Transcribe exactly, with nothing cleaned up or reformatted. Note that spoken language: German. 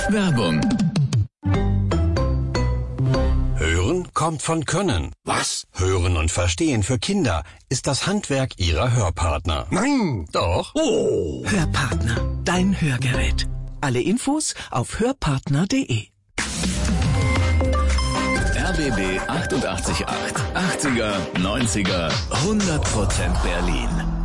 Werbung. Hören kommt von Können. Was? Hören und Verstehen für Kinder ist das Handwerk ihrer Hörpartner. Nein! Doch. Oh! Hörpartner, dein Hörgerät. Alle Infos auf hörpartner punkt de. R B B achtundachtzig Komma acht. achtziger, neunziger, hundert Prozent Berlin.